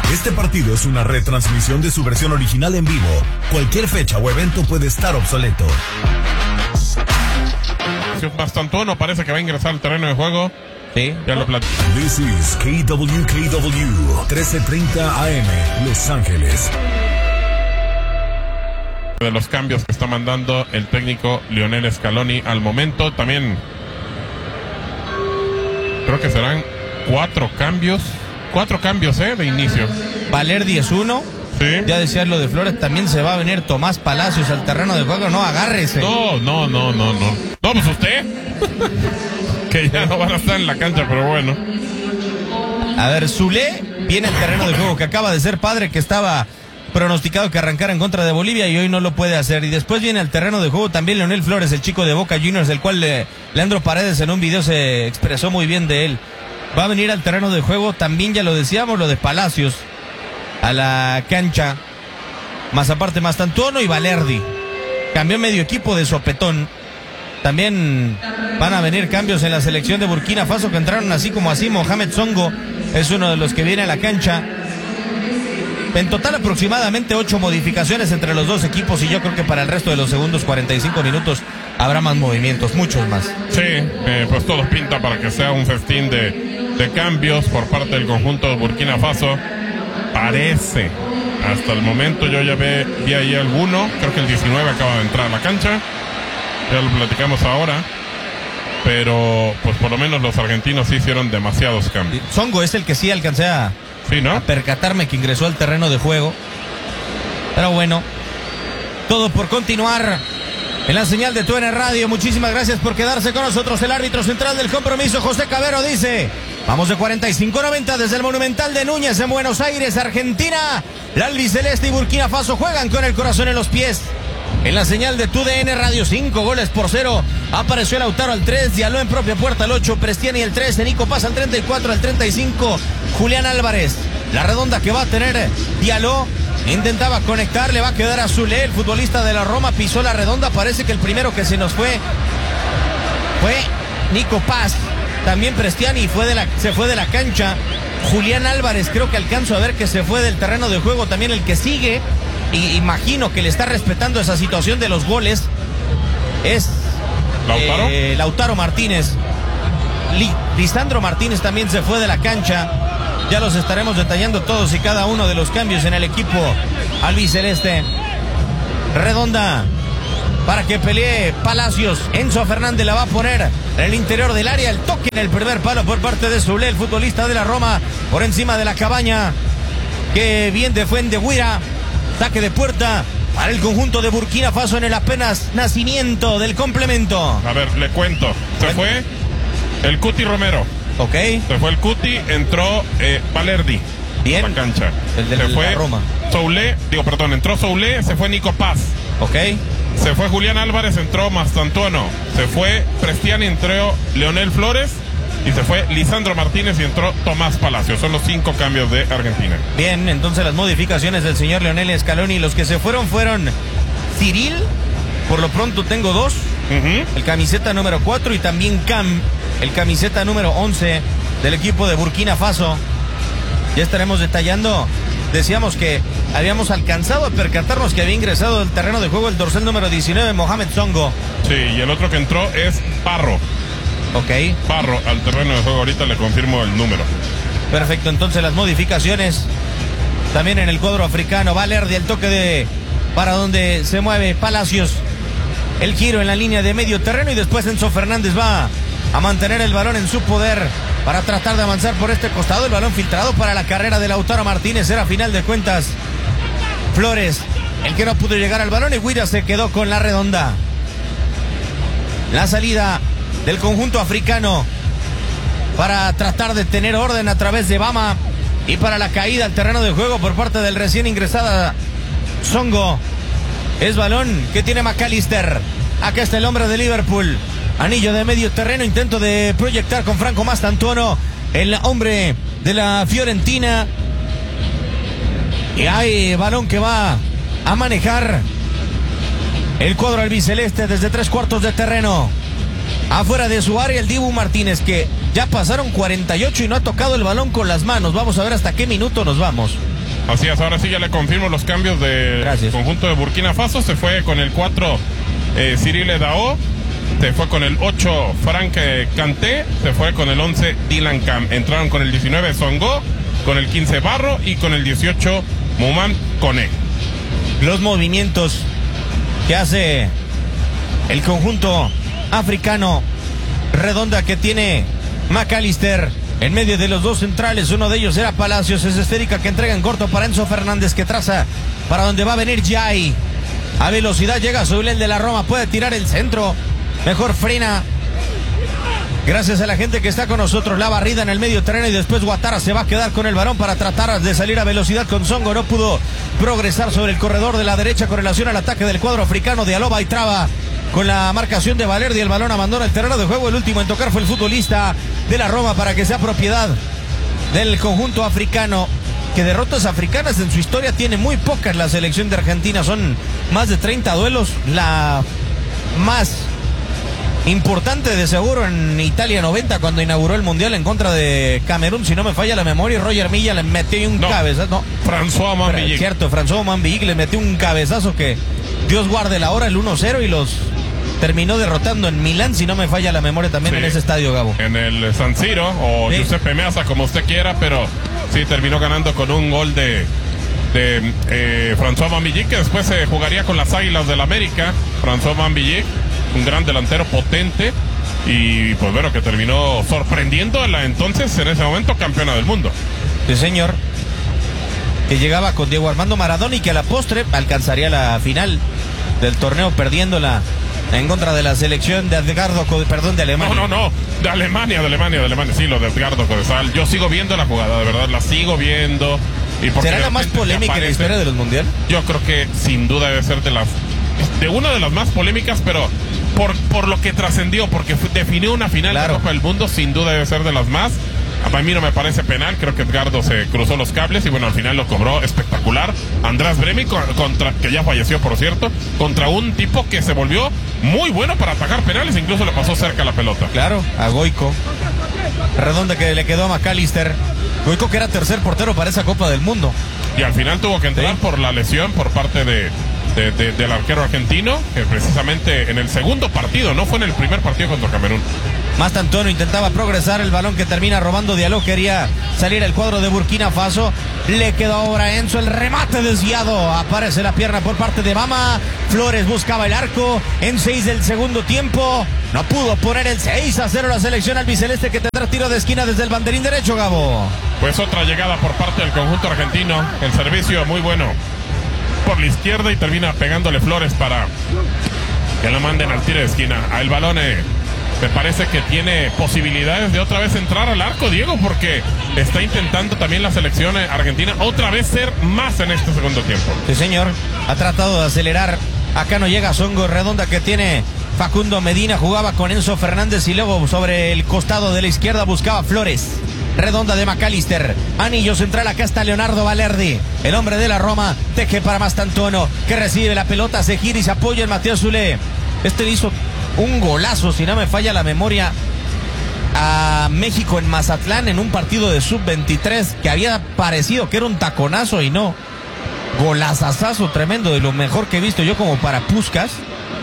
Este partido es una retransmisión de su versión original en vivo. Cualquier fecha o evento puede estar obsoleto. Mastantuono parece que va a ingresar al terreno de juego. Sí. Ya lo platico. This is KWKW 1330 AM, Los Ángeles. De los cambios que está mandando el técnico Lionel Scaloni al momento. También creo que serán 4 cambios. 4 cambios, de inicio. Valerdi es uno. Sí. Ya decía lo de Flores, también se va a venir Tomás Palacios al terreno de juego. No, agárrese. No, pues usted. Que ya no van a estar en la cancha, pero bueno. A ver, Zule viene al terreno de juego, que acaba de ser padre, que estaba pronosticado que arrancara en contra de Bolivia y hoy no lo puede hacer. Y después viene al terreno de juego también Leonel Flores, el chico de Boca Juniors, el cual Leandro Paredes en un video se expresó muy bien de él. Va a venir al terreno de juego también, ya lo decíamos, lo de Palacios a la cancha. Más aparte, Mastantuono y Valerdi. Cambió medio equipo de sopetón. También van a venir cambios en la selección de Burkina Faso, que entraron así como así. Mohamed Songo es uno de los que viene a la cancha. En total aproximadamente 8 modificaciones entre los dos equipos, y yo creo que para el resto de los segundos 45 minutos habrá más movimientos, muchos más. Sí, pues todo pinta para que sea un festín de cambios por parte del conjunto de Burkina Faso. Parece, hasta el momento yo ya vi ahí alguno, creo que el 19 acaba de entrar a la cancha, ya lo platicamos ahora, pero pues por lo menos los argentinos sí hicieron demasiados cambios. Songo es el que sí alcancé a percatarme que ingresó al terreno de juego. Pero bueno, todo por continuar en la señal de TUDN Radio. Muchísimas gracias por quedarse con nosotros. El árbitro central del compromiso, José Cabero, dice: vamos de 45-90 desde el Monumental de Núñez en Buenos Aires, Argentina. La albiceleste y Burkina Faso juegan con el corazón en los pies. En la señal de TUDN Radio, 5-0. Apareció Lautaro al 3, Diallo en propia puerta al 8, Prestiani el 13, Nico Paz al 34, al 35, Julián Álvarez. La redonda que va a tener Diallo. Intentaba conectar, le va a quedar a Zule, el futbolista de la Roma, pisó la redonda. Parece que el primero que se nos fue Nico Paz. También Prestiani se fue de la cancha. Julián Álvarez, creo que alcanzo a ver que se fue del terreno de juego. También el que sigue, y imagino que le está respetando esa situación de los goles, es Lautaro Martínez. Lisandro Martínez también se fue de la cancha. Ya los estaremos detallando todos y cada uno de los cambios en el equipo albiceleste. Redonda para que pelee Palacios. Enzo Fernández la va a poner en el interior del área. El toque en el primer palo por parte de Zule, el futbolista de la Roma, por encima de la cabaña. Que bien defiende Guira. Saque de puerta para el conjunto de Burkina Faso en el apenas nacimiento del complemento. A ver, le cuento. Se fue el Cuti Romero. Ok. Se fue el Cuti, entró Valerdi. Bien. A la cancha. El de se fue la Roma. Entró Soule, se fue Nico Paz. Ok. Se fue Julián Álvarez, entró Mastantuono. Se fue Prestiani, entró Leonel Flores. Y se fue Lisandro Martínez y entró Tomás Palacios. Son los 5 cambios de Argentina. Bien, entonces las modificaciones del señor Leonel Scaloni. Los que se fueron Cyril. Por lo pronto tengo 2. El camiseta número 4 y también Cam, el camiseta número 11 del equipo de Burkina Faso. Ya estaremos detallando. Decíamos que habíamos alcanzado a percatarnos que había ingresado al terreno de juego el dorsal número 19, Mohamed Songo. Sí, y el otro que entró es Parro. Ok. Parro al terreno de juego, ahorita le confirmo el número. Perfecto, entonces las modificaciones también en el cuadro africano. Valerdi, el toque para donde se mueve Palacios. El giro en la línea de medio terreno y después Enzo Fernández va a mantener el balón en su poder para tratar de avanzar por este costado. El balón filtrado para la carrera de Lautaro Martínez. Era a final de cuentas Flores el que no pudo llegar al balón y Guira se quedó con la redonda. La salida del conjunto africano para tratar de tener orden a través de Bama y para la caída al terreno de juego por parte del recién ingresada Songo. Es balón que tiene McAllister. Acá está el hombre de Liverpool. Anillo de medio terreno. Intento de proyectar con Franco Mastantuono, el hombre de la Fiorentina. Y hay balón que va a manejar el cuadro albiceleste desde 3/4 de terreno. Afuera de su área el Dibu Martínez, que ya pasaron 48 y no ha tocado el balón con las manos. Vamos a ver hasta qué minuto nos vamos. Así es, ahora sí ya le confirmo los cambios del conjunto de Burkina Faso. Se fue con el 4 Cyril Dao, se fue con el 8 Frank Kanté, se fue con el 11 Dylan Cam. Entraron con el 19 Songo, con el 15 Barro y con el 18 Muman Kone. Los movimientos que hace el conjunto africano, redonda que tiene McAllister en medio de los dos centrales. Uno de ellos era Palacios, es esférica que entrega en corto para Enzo Fernández, que traza para donde va a venir Jai. A velocidad llega Soulel de la Roma, puede tirar el centro, mejor frena. Gracias a la gente que está con nosotros, la barrida en el medio terreno y después Ouattara se va a quedar con el balón para tratar de salir a velocidad con Songo. No pudo progresar sobre el corredor de la derecha con relación al ataque del cuadro africano. Dialoba y traba con la marcación de Valerdi. El balón abandona el terreno de juego. El último en tocar fue el futbolista de la Roma para que sea propiedad del conjunto africano, que derrotas africanas en su historia tiene muy pocas la selección de Argentina. Son más de 30 duelos. La más importante de seguro en Italia 90, cuando inauguró el Mundial en contra de Camerún, si no me falla la memoria, y Roger Milla le metió un cabezazo. No, François Mambillic. Cierto, François Mambillic le metió un cabezazo que Dios guarde la hora, el 1-0, y los terminó derrotando en Milán, si no me falla la memoria, también en ese estadio, Gabo. En el San Siro, o Giuseppe Meazza, como usted quiera, pero sí terminó ganando con un gol de François Mambillic, que después se jugaría con las Águilas del América. François Mambillic, un gran delantero potente, y pues bueno, que terminó sorprendiendo a la entonces, en ese momento, campeona del mundo. Sí, señor. Que llegaba con Diego Armando Maradona y que a la postre alcanzaría la final del torneo perdiéndola en contra de la selección de Edgardo, de Alemania. No, de Alemania. Sí, lo de Edgardo Codesal. Yo sigo viendo la jugada, de verdad, la sigo viendo. Y ¿será la más polémica en la historia de los mundiales? Yo creo que sin duda debe ser de una de las más polémicas, pero por lo que trascendió, porque definió una final de Copa del Mundo, sin duda debe ser de las más. A mí no me parece penal, creo que Edgardo se cruzó los cables y bueno, al final lo cobró espectacular. András Bremi, que ya falleció, por cierto, contra un tipo que se volvió muy bueno para atajar penales, incluso le pasó cerca la pelota. Claro, a Goico. Redonda que le quedó a McAllister. Goico, que era tercer portero para esa Copa del Mundo. Y al final tuvo que entrar por la lesión por parte del arquero argentino, que precisamente en el segundo partido, no fue en el primer partido contra Camerún. Mastantuono intentaba progresar, el balón que termina robando Diallo, quería salir el cuadro de Burkina Faso, le quedó ahora a Enzo, el remate desviado, aparece la pierna por parte de Bama, Flores buscaba el arco, en 6 del segundo tiempo, no pudo poner el 6-0 la selección albiceleste, que tendrá tiro de esquina desde el banderín derecho, Gabo. Pues otra llegada por parte del conjunto argentino, el servicio muy bueno por la izquierda y termina pegándole Flores para que la manden al tiro de esquina. El balón me parece que tiene posibilidades de otra vez entrar al arco, Diego, porque está intentando también la selección argentina otra vez ser más en este segundo tiempo. Sí, señor, ha tratado de acelerar, acá no llega Songo, redonda que tiene Facundo Medina, jugaba con Enzo Fernández y luego sobre el costado de la izquierda buscaba Flores. Redonda de McAllister, anillo central, acá está Leonardo Valerdi, el hombre de la Roma, teje para Mastantuono, que recibe la pelota, se gira y se apoya en Mateo Zule. Este hizo un golazo, si no me falla la memoria, a México en Mazatlán en un partido de sub-23 que había parecido que era un taconazo y no. Golazazazo tremendo, de lo mejor que he visto yo como para Puskás.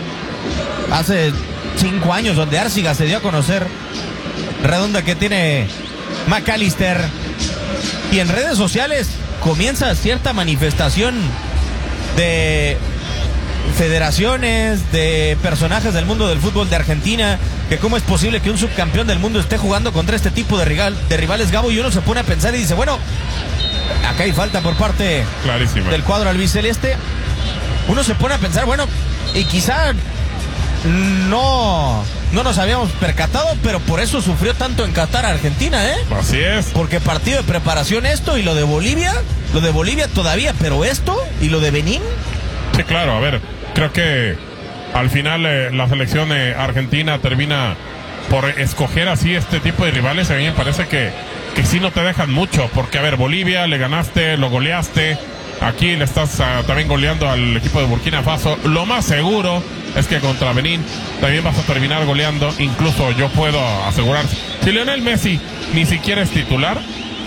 Hace 5 años, donde Arciga se dio a conocer. Redonda que tiene McAllister. Y en redes sociales comienza cierta manifestación de federaciones, de personajes del mundo del fútbol de Argentina, que cómo es posible que un subcampeón del mundo esté jugando contra este tipo de rivales, Gabo, y uno se pone a pensar y dice, bueno, acá hay falta por parte del cuadro albiceleste. Uno se pone a pensar, bueno, y quizá no nos habíamos percatado, pero por eso sufrió tanto en Qatar Argentina, Así es. Porque partido de preparación esto, y lo de Bolivia todavía, pero esto y lo de Benín. Sí, claro, a ver, creo que al final la selección argentina termina por escoger así este tipo de rivales. A mí me parece que sí no te dejan mucho, porque a ver, Bolivia le ganaste, lo goleaste, aquí le estás también goleando al equipo de Burkina Faso. Lo más seguro es que contra Benín también vas a terminar goleando. Incluso yo puedo asegurar, si Lionel Messi ni siquiera es titular, si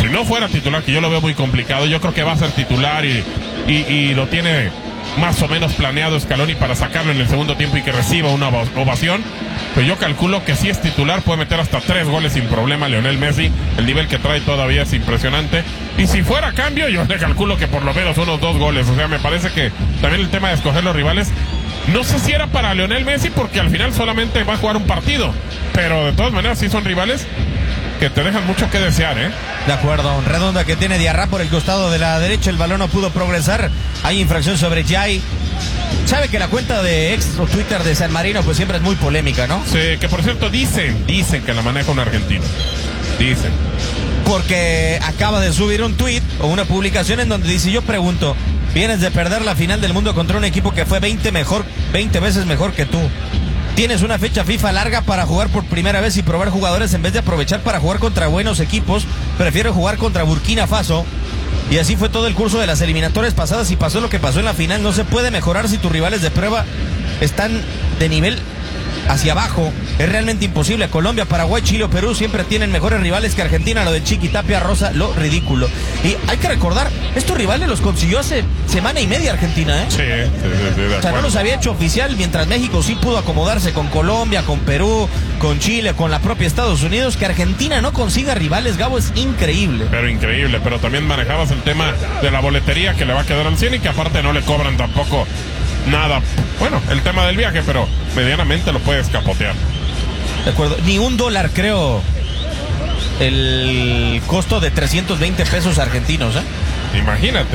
si no fuera titular, que yo lo veo muy complicado, yo creo que va a ser titular y lo tiene más o menos planeado Scaloni para sacarlo en el segundo tiempo y que reciba una ovación. Pero yo calculo que si es titular puede meter hasta 3 goles sin problema Lionel Messi. El nivel que trae todavía es impresionante. Y si fuera cambio, yo le calculo que por lo menos unos 2 goles. O sea, me parece que también el tema de escoger los rivales, no sé si era para Lionel Messi, porque al final solamente va a jugar un partido. Pero de todas maneras sí son rivales que te dejan mucho que desear, ¿eh? De acuerdo. Redonda que tiene Diarra por el costado de la derecha. El balón no pudo progresar. Hay infracción sobre Jai. Sabe que la cuenta de ex o Twitter de San Marino pues siempre es muy polémica, ¿no? Sí, que por cierto dicen que la maneja un argentino. Dicen. Porque acaba de subir un tweet o una publicación en donde dice, yo pregunto, vienes de perder la final del mundo contra un equipo que fue 20 veces mejor que tú. Tienes una fecha FIFA larga para jugar por primera vez y probar jugadores en vez de aprovechar para jugar contra buenos equipos. Prefiero jugar contra Burkina Faso. Y así fue todo el curso de las eliminatorias pasadas y pasó lo que pasó en la final. No se puede mejorar si tus rivales de prueba están de nivel hacia abajo. Es realmente imposible. Colombia, Paraguay, Chile o Perú siempre tienen mejores rivales que Argentina. Lo de Chiqui Tapia rosa lo ridículo. Y hay que recordar, estos rivales los consiguió hace semana y media Argentina, ¿eh? Sí, de o sea, no los había hecho oficial, mientras México sí pudo acomodarse con Colombia, con Perú, con Chile, con la propia Estados Unidos. Que Argentina no consiga rivales, Gabo, es increíble. Pero increíble, pero también manejabas el tema de la boletería que le va a quedar al 100 y que aparte no le cobran tampoco nada. Bueno, el tema del viaje, pero medianamente lo puedes capotear. De acuerdo, ni $1 creo el costo de 320 pesos argentinos, ¿eh? Imagínate.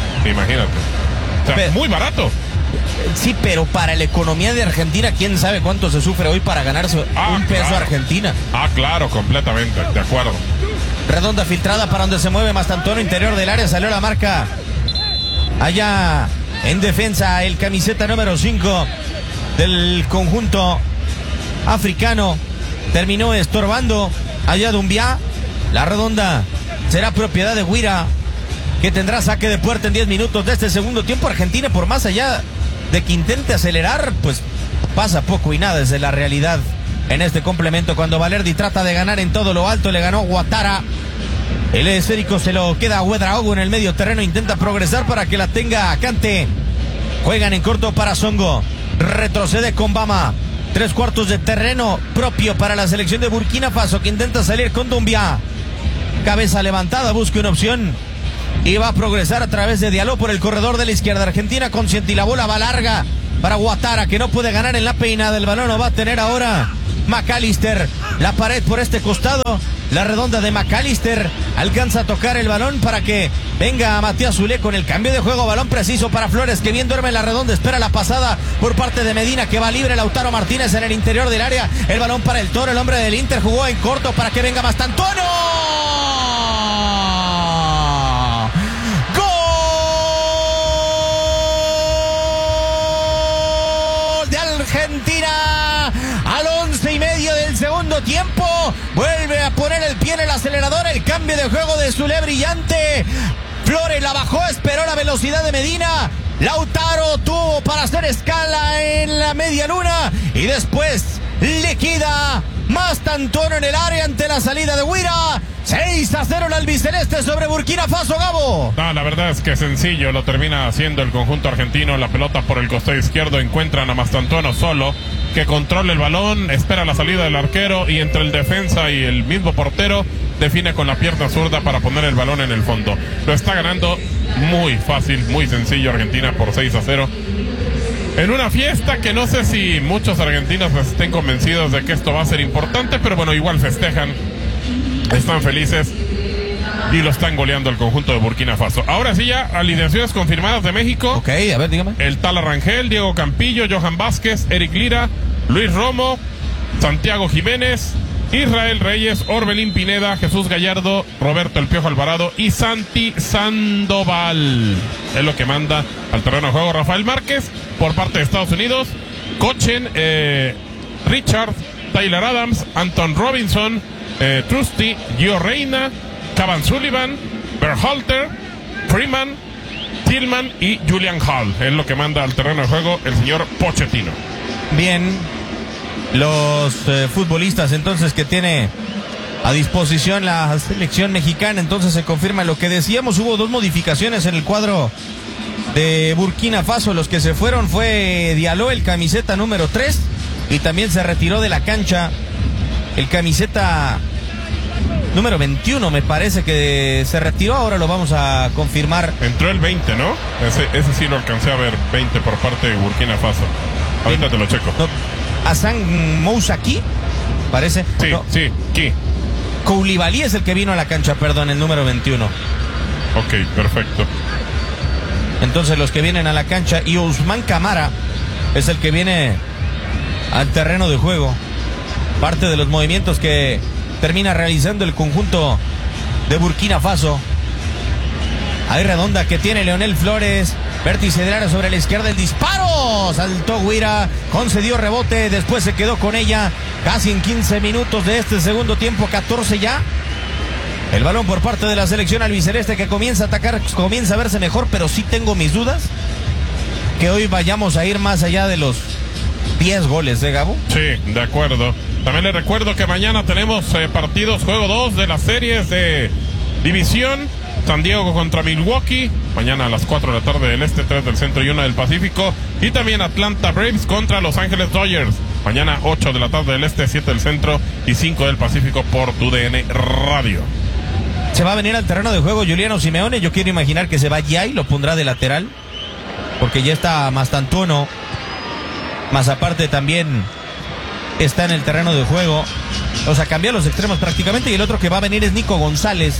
O sea, muy barato. Sí, pero para la economía de Argentina, quién sabe cuánto se sufre hoy para ganarse un peso claro. Argentina. Claro, completamente, de acuerdo. Redonda filtrada para donde se mueve Mastantuono, interior del área, salió la marca. Allá en defensa, el camiseta número 5 del conjunto africano terminó estorbando allá Doumbia. La redonda será propiedad de Guira, que tendrá saque de puerta en 10 minutos de este segundo tiempo. Argentina, por más allá de que intente acelerar, pues pasa poco y nada desde la realidad en este complemento. Cuando Valerdi trata de ganar en todo lo alto, le ganó Guatara. El esférico se lo queda a Ouedraogo en el medio terreno, intenta progresar para que la tenga Kante. Juegan en corto para Songo, retrocede con Bama. 3/4 de terreno propio para la selección de Burkina Faso, que intenta salir con Doumbia. Cabeza levantada, busca una opción y va a progresar a través de Diallo por el corredor de la izquierda. Argentina consciente y la bola va larga para Guatara, que no puede ganar en la peinada. El balón lo va a tener ahora McAllister. La pared por este costado, la redonda de McAllister alcanza a tocar el balón para que venga Matías Zulé con el cambio de juego. Balón preciso para Flores, que bien duerme en la redonda, espera la pasada por parte de Medina, que va libre. Lautaro Martínez en el interior del área, el balón para el Toro, el hombre del Inter jugó en corto para que venga Mastantuono. ¡Gol de Argentina! Al 11:30 del segundo tiempo, vuelve a poner el pie en el acelerador. El cambio de juego de Zulé brillante. Flores la bajó, esperó la velocidad de Medina. Lautaro tuvo para hacer escala en la media luna y después liquida Mastantuono en el área ante la salida de Guira. 6-0 el albiceleste sobre Burkina Faso, Gabo. No, la verdad es que sencillo, lo termina haciendo el conjunto argentino. La pelota por el costado izquierdo, encuentran a Mastantuono solo, que controla el balón, espera la salida del arquero y entre el defensa y el mismo portero define con la pierna zurda para poner el balón en el fondo. Lo está ganando muy fácil, muy sencillo Argentina por 6-0. En una fiesta que no sé si muchos argentinos estén convencidos de que esto va a ser importante, pero bueno, igual festejan, están felices y lo están goleando el conjunto de Burkina Faso. Ahora sí, ya alineaciones confirmadas de México. Ok, a ver, dígame. El Tala Rangel, Diego Campillo, Johan Vázquez, Eric Lira, Luis Romo, Santiago Jiménez, Israel Reyes, Orbelín Pineda, Jesús Gallardo, Roberto El Piojo Alvarado y Santi Sandoval. Es lo que manda al terreno de juego Rafael Márquez por parte de Estados Unidos. Cochen, Richard, Tyler Adams, Anton Robinson, Trusty, Gio Reina, Cavan Sullivan, Berhalter, Freeman, Tillman y Julian Hall. Es lo que manda al terreno de juego el señor Pochettino. Bien, los futbolistas entonces que tiene a disposición la selección mexicana. Entonces se confirma lo que decíamos. Hubo 2 modificaciones en el cuadro de Burkina Faso. Los que se fueron fue Diallo, el camiseta número 3, y también se retiró de la cancha el camiseta número 21, me parece que se retiró. Ahora lo vamos a confirmar. Entró el 20, ¿no? Ese sí lo alcancé a ver, 20 por parte de Burkina Faso. Ahorita te lo checo. No, Hassan Mousaki, parece. Sí, no. sí, aquí. Koulibaly es el que vino a la cancha, perdón, el número 21. Ok, perfecto. Entonces los que vienen a la cancha, y Ousmane Camara es el que viene al terreno de juego. Parte de los movimientos que termina realizando el conjunto de Burkina Faso. Ahí redonda que tiene Leonel Flores. Vértice del área sobre la izquierda, el disparo. Saltó Guira, concedió rebote, después se quedó con ella. Casi en 15 minutos de este segundo tiempo, 14 ya. El balón por parte de la selección albiceleste, que comienza a atacar, comienza a verse mejor, pero sí tengo mis dudas que hoy vayamos a ir más allá de los 10 goles, ¿eh, Gabo? Sí, de acuerdo. También les recuerdo que mañana tenemos partidos, juego 2 de las series de división. San Diego contra Milwaukee, mañana a las 4 de la tarde del este, 3 del centro y 1 del Pacífico. Y también Atlanta Braves contra Los Ángeles Dodgers, mañana 8 de la tarde del este, 7 del centro y 5 del Pacífico por TUDN Radio. Se va a venir al terreno de juego Juliano Simeone. Yo quiero imaginar que se va ya y lo pondrá de lateral, porque ya está Mastantuono, más aparte también está en el terreno de juego. O sea, cambia los extremos prácticamente, y el otro que va a venir es Nico González.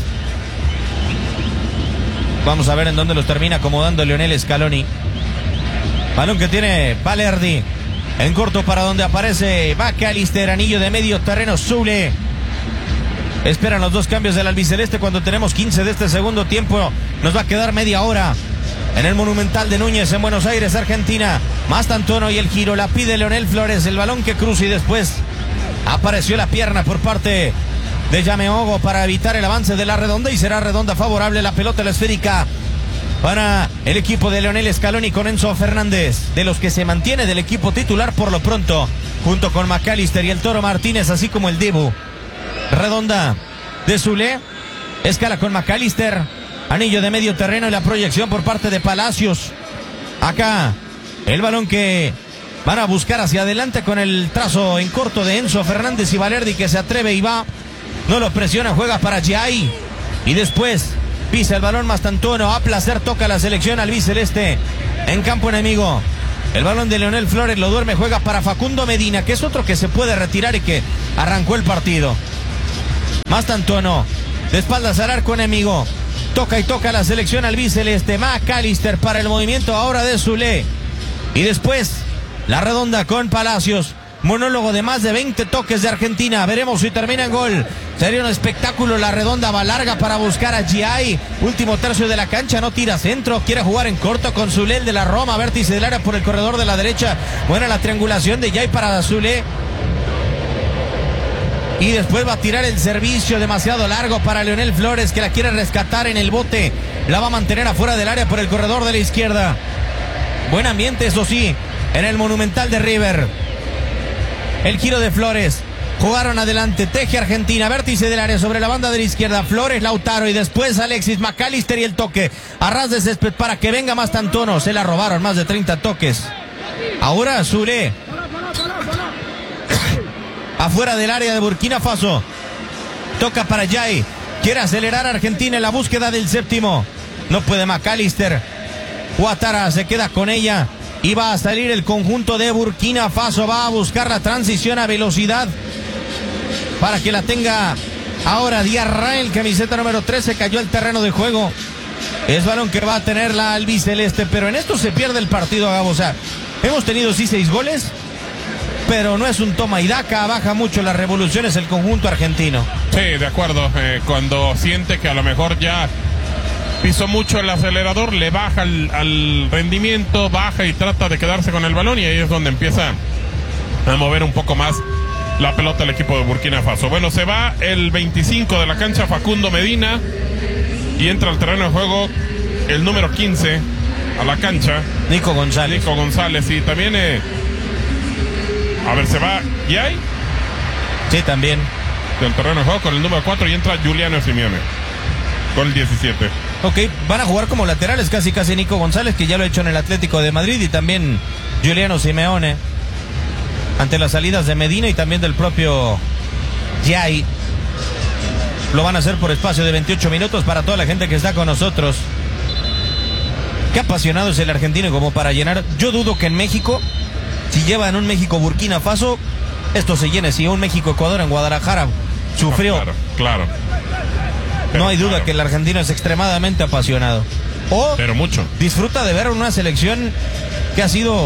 Vamos a ver en dónde los termina acomodando Lionel Scaloni. Balón que tiene Balerdi en corto, para donde aparece McAllister, anillo de medio terreno. Zule. Esperan los 2 cambios del albiceleste cuando tenemos 15 de este segundo tiempo. Nos va a quedar media hora en el Monumental de Núñez, en Buenos Aires, Argentina. Mastantuono y el giro, la pide Leonel Flores, el balón que cruza, y después apareció la pierna por parte de Yameogo para evitar el avance de la redonda, y será redonda favorable. La pelota, la esférica, para el equipo de Lionel Scaloni con Enzo Fernández, de los que se mantiene del equipo titular por lo pronto, junto con McAllister y el Toro Martínez, así como el Dibu. Redonda de Zule, escala con McAllister, anillo de medio terreno, y la proyección por parte de Palacios. Acá el balón que van a buscar hacia adelante con el trazo en corto de Enzo Fernández, y Balerdi, que se atreve y va. No lo presiona, juega para Giai, y después pisa el balón Mastantuono. A placer toca la selección albiceleste en campo enemigo. El balón de Leonel Flores lo duerme, juega para Facundo Medina, que es otro que se puede retirar y que arrancó el partido. Mastantuono, de espaldas al arco enemigo. Toca y toca la selección albiceleste. McAllister para el movimiento ahora de Zule. Y después la redonda con Palacios. Monólogo de más de 20 toques de Argentina. Veremos si termina en gol. Sería un espectáculo. La redonda va larga para buscar a Giai. Último tercio de la cancha, no tira centro. Quiere jugar en corto con Zule, el de la Roma. Vértice del área por el corredor de la derecha. Buena la triangulación de Giai para Zule. Y después va a tirar el servicio demasiado largo para Leonel Flores, que la quiere rescatar en el bote. La va a mantener afuera del área por el corredor de la izquierda. Buen ambiente, eso sí, en el Monumental de River. El giro de Flores. Jugaron adelante, teje Argentina, vértice del área sobre la banda de la izquierda. Flores, Lautaro, y después Alexis McAllister, y el toque a ras de césped para que venga Mastantuono. Se la robaron, más de 30 toques. Ahora Zule. Afuera del área de Burkina Faso. Toca para Giai. Quiere acelerar a Argentina en la búsqueda del séptimo. No puede McAllister. Ouattara se queda con ella. Y va a salir el conjunto de Burkina Faso. Va a buscar la transición a velocidad para que la tenga ahora Diarra. El camiseta número 13 cayó al terreno de juego. Es balón que va a tener la albiceleste. Pero en esto se pierde el partido, Gabo. O sea, hemos tenido sí 6 goles, pero no es un toma y daca. Baja mucho las revoluciones el conjunto argentino. Sí, de acuerdo. Cuando siente que a lo mejor ya pisó mucho el acelerador, le baja al rendimiento, baja y trata de quedarse con el balón, y ahí es donde empieza a mover un poco más la pelota el equipo de Burkina Faso. Bueno, se va el 25 de la cancha, Facundo Medina, y entra al terreno de juego el número 15 a la cancha, Nico González. Nico González, y también a ver, se va Giai. Sí, también. del terreno de juego con el número 4 y entra Giuliano Simeone con el 17. Ok, van a jugar como laterales casi Nico González, que ya lo ha hecho en el Atlético de Madrid, y también Giuliano Simeone ante las salidas de Medina y también del propio Yai. Lo van a hacer por espacio de 28 minutos para toda la gente que está con nosotros. Qué apasionado es el argentino como para llenar. Yo dudo que en México, si llevan un México-Burkina Faso, esto se llene. Si un México-Ecuador en Guadalajara sufrió. Claro. No hay duda que el argentino es extremadamente apasionado. Pero mucho. Disfruta de ver una selección que ha sido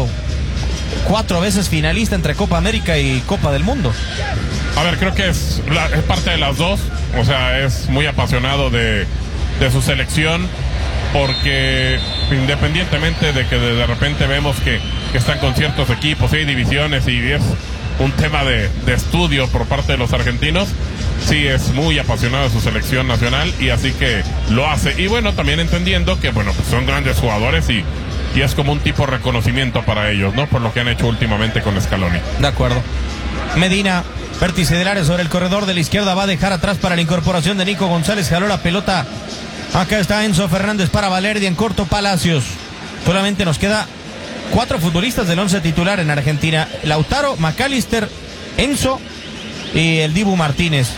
4 veces finalista entre Copa América y Copa del Mundo. A ver, creo que es parte de las dos. O sea, es muy apasionado de su selección, porque independientemente de que de repente vemos que están con ciertos equipos, hay divisiones y es un tema de estudio por parte de los argentinos, sí es muy apasionado de su selección nacional y así que lo hace. Y bueno, también entendiendo que bueno, pues son grandes jugadores y es como un tipo de reconocimiento para ellos, ¿no? Por lo que han hecho últimamente con Scaloni. De acuerdo. Medina, vértice del área sobre el corredor de la izquierda, va a dejar atrás para la incorporación de Nico González, jaló la pelota. Acá está Enzo Fernández para Valerdi, en corto Palacios. Solamente nos queda 4 futbolistas del 11 titular en Argentina: Lautaro, McAllister, Enzo y el Dibu Martínez.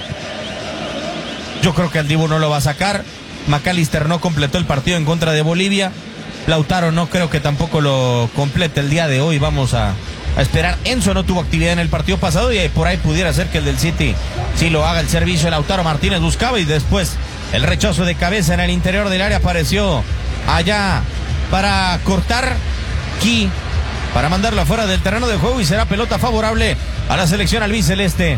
Yo creo que el Dibu no lo va a sacar. McAllister no completó el partido en contra de Bolivia. Lautaro no creo que tampoco lo complete el día de hoy. Vamos a esperar. Enzo no tuvo actividad en el partido pasado y por ahí pudiera ser que el del City sí lo haga el servicio. Lautaro Martínez buscaba y después el rechazo de cabeza en el interior del área apareció allá para cortar Ki, para mandarlo afuera del terreno de juego, y será pelota favorable a la selección albiceleste.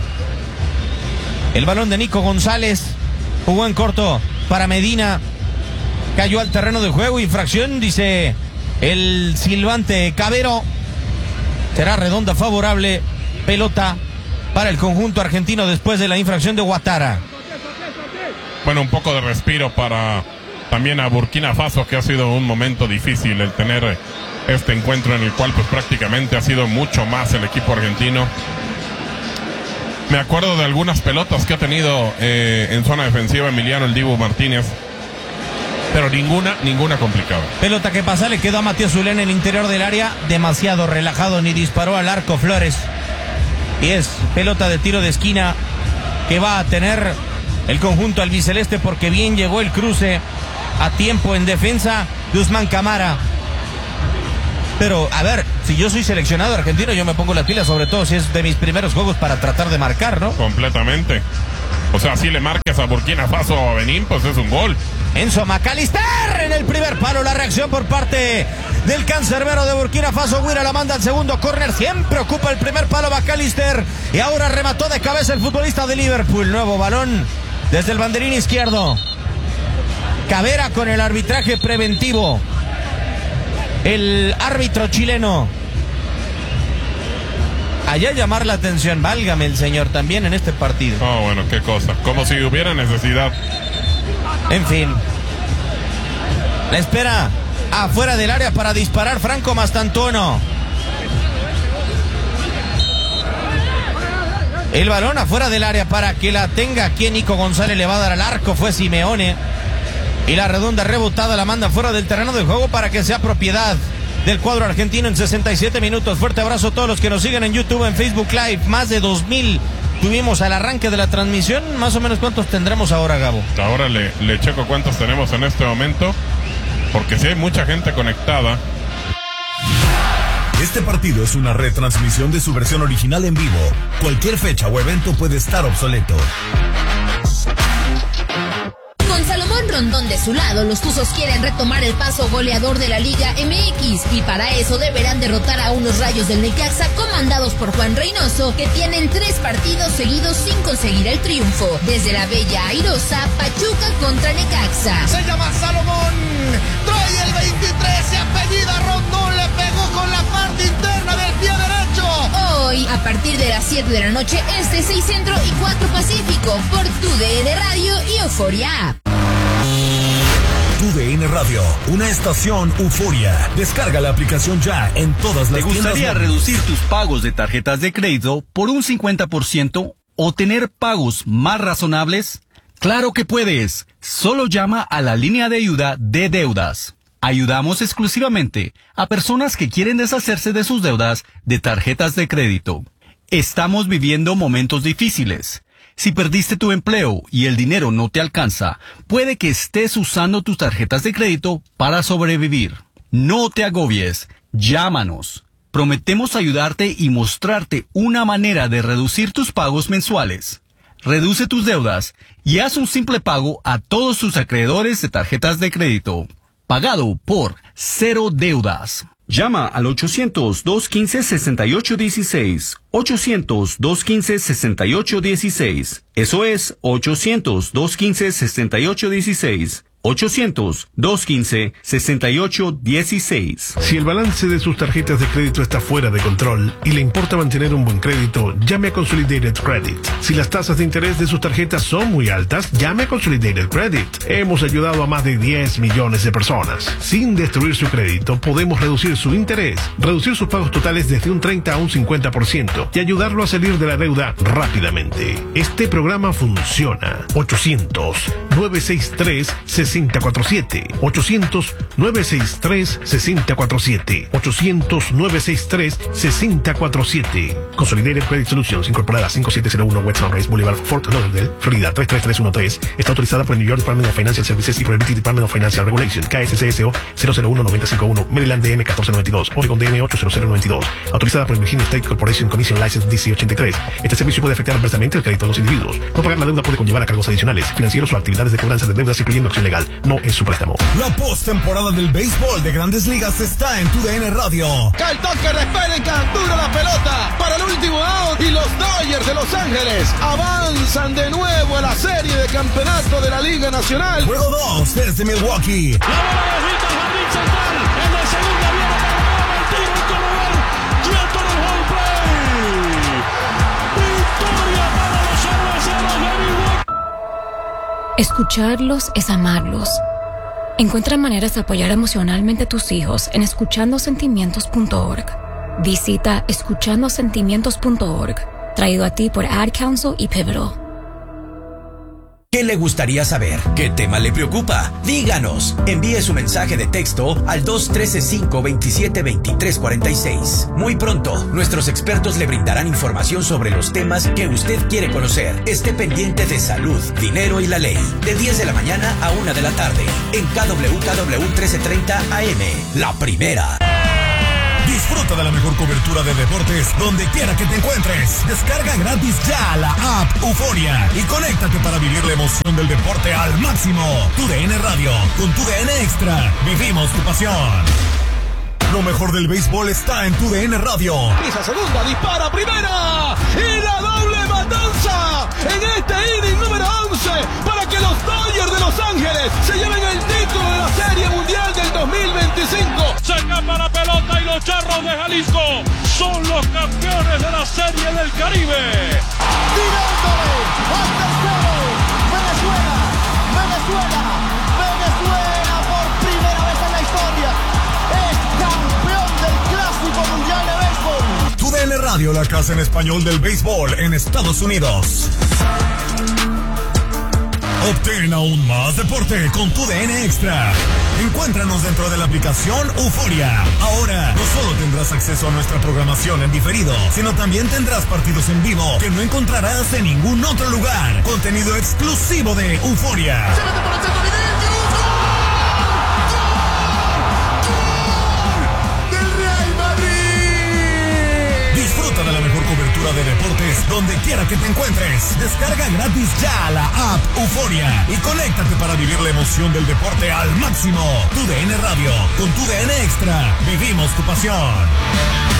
El balón de Nico González jugó en corto para Medina, cayó al terreno de juego, infracción, dice el silbante Cabero. Será redonda favorable, pelota para el conjunto argentino después de la infracción de Ouattara. Bueno, un poco de respiro para también a Burkina Faso, que ha sido un momento difícil el tener este encuentro en el cual pues prácticamente ha sido mucho más el equipo argentino. Me acuerdo de algunas pelotas que ha tenido en zona defensiva Emiliano el Dibu Martínez, pero ninguna complicada. Pelota que pasa, le quedó a Matías Zulé en el interior del área, demasiado relajado, ni disparó al arco Flores. Y es pelota de tiro de esquina que va a tener el conjunto albiceleste, porque bien llegó el cruce a tiempo en defensa de Usman Camara. Pero, a ver, si yo soy seleccionado argentino, yo me pongo las pilas, sobre todo si es de mis primeros juegos, para tratar de marcar, ¿no? Completamente. O sea, si le marcas a Burkina Faso o a Benín, pues es un gol. Enzo McAllister en el primer palo, la reacción por parte del cancerbero de Burkina Faso. Guira la manda al segundo córner, siempre ocupa el primer palo McAllister, y ahora remató de cabeza el futbolista de Liverpool. Nuevo balón desde el banderín izquierdo. Cabera con el arbitraje preventivo. El árbitro chileno. Allá llamar la atención, válgame el señor, también en este partido. Oh, bueno, qué cosa. Como si hubiera necesidad. En fin. La espera afuera del área para disparar Franco Mastantuono. El balón afuera del área para que la tenga aquí Nico González, le va a dar al arco, fue Simeone. Y la redonda rebotada la manda fuera del terreno de juego para que sea propiedad del cuadro argentino en 67 minutos. Fuerte abrazo a todos los que nos siguen en YouTube, en Facebook Live. Más de 2000 tuvimos al arranque de la transmisión. Más o menos, ¿cuántos tendremos ahora, Gabo? Ahora le checo cuántos tenemos en este momento, porque sí hay mucha gente conectada. Este partido es una retransmisión de su versión original en vivo. Cualquier fecha o evento puede estar obsoleto. Con Salomón Rondón de su lado, los Tuzos quieren retomar el paso goleador de la Liga MX, y para eso deberán derrotar a unos Rayos del Necaxa comandados por Juan Reynoso, que tienen 3 partidos seguidos sin conseguir el triunfo. Desde la Bella Airosa, Pachuca contra Necaxa. Se llama Salomón, trae el 23, se apellida Rondón, le pegó con la parte interna del pie derecho. Hoy, a partir de las 7 de la noche, 6 Centro y 4 Pacífico, por TUDN Radio y Euforia App. TUDN Radio, una estación Euforia. Descarga la aplicación ya en todas las tiendas. ¿Te gustaría reducir tus pagos de tarjetas de crédito por un 50% o tener pagos más razonables? ¡Claro que puedes! Solo llama a la línea de ayuda de deudas. Ayudamos exclusivamente a personas que quieren deshacerse de sus deudas de tarjetas de crédito. Estamos viviendo momentos difíciles. Si perdiste tu empleo y el dinero no te alcanza, puede que estés usando tus tarjetas de crédito para sobrevivir. No te agobies. Llámanos. Prometemos ayudarte y mostrarte una manera de reducir tus pagos mensuales. Reduce tus deudas y haz un simple pago a todos tus acreedores de tarjetas de crédito. Pagado por Cero Deudas. Llama al 800-215-6816. 800-215-6816. Eso es 800-215-6816. 800-215-6816. Si el balance de sus tarjetas de crédito está fuera de control y le importa mantener un buen crédito, llame a Consolidated Credit. Si las tasas de interés de sus tarjetas son muy altas, llame a Consolidated Credit. Hemos ayudado a más de 10 millones de personas. Sin destruir su crédito, podemos reducir su interés, reducir sus pagos totales desde un 30 a un 50% y ayudarlo a salir de la deuda rápidamente. Este programa funciona. 800-963-6047. 800-963-6047. 800-963-6047. Consolidated Credit Solutions, incorporada 5701 West Sunrise Boulevard, Fort Lauderdale, Florida 33313. Está autorizada por el New York Department of Financial Services y por el British Department of Financial Regulation. KSCSO 001951. Maryland DM 1492. Oregon DM 80092. Autorizada por el Virginia State Corporation Commission License DC 83. Este servicio puede afectar adversamente el crédito de los individuos. No pagar la deuda puede conllevar a cargos adicionales, financieros o actividades de cobranza de deudas, incluyendo acción legal. No es su préstamo. La postemporada del béisbol de Grandes Ligas está en TUDN Radio. El toque despega y captura la pelota para el último out y los Dodgers de Los Ángeles avanzan de nuevo a la serie de campeonato de la Liga Nacional. Juego 2 desde Milwaukee. La bola bajita al jardín central. En la segunda viene para el tiro y corredor. Quieto en el home play. Victoria para los cerveceros de Milwaukee. Escucharlos es amarlos. Encuentra maneras de apoyar emocionalmente a tus hijos en escuchandosentimientos.org. Visita escuchandosentimientos.org, traído a ti por Ad Council y Pivotal. ¿Qué le gustaría saber? ¿Qué tema le preocupa? Díganos. Envíe su mensaje de texto al 213-527-2346. Muy pronto, nuestros expertos le brindarán información sobre los temas que usted quiere conocer. Esté pendiente de salud, dinero y la ley. De 10 de la mañana a 1 de la tarde. En KWKW 1330 AM. La primera. Disfruta de la mejor cobertura de deportes donde quiera que te encuentres. Descarga gratis ya la app Euforia y conéctate para vivir la emoción del deporte al máximo. TUDN Radio, con TUDN Extra, vivimos tu pasión. Lo mejor del béisbol está en TUDN Radio. Pisa segunda, dispara primera y la doble matanza en este inning número 11 para que los Dodgers de Los Ángeles se lleven el título de la Serie Mundial del 2025. Se escapa la pelota y los Charros de Jalisco son los campeones de la Serie del Caribe. Tirándole al tercero. Venezuela por primera vez en la historia es campeón del Clásico Mundial de Béisbol. TUDN Radio, la casa en español del béisbol en Estados Unidos. Obtén aún más deporte con TUDN Extra. Encuéntranos dentro de la aplicación Euforia. Ahora, no solo tendrás acceso a nuestra programación en diferido, sino también tendrás partidos en vivo que no encontrarás en ningún otro lugar. Contenido exclusivo de Euforia. Disfruta de la mejor cobertura de deportes donde quiera que te encuentres. Descarga gratis ya la app Euforia y conéctate para vivir la emoción del deporte al máximo. TUDN Radio, con TUDN Extra, vivimos tu pasión.